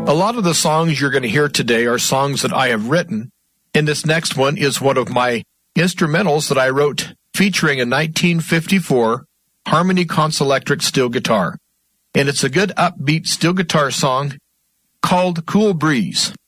A lot of the songs you're going to hear today are songs that I have written, and this next one is one of my instrumentals that I wrote featuring a 1954 Harmony Consolectric steel guitar. And it's a good upbeat steel guitar song called Cool Breeze.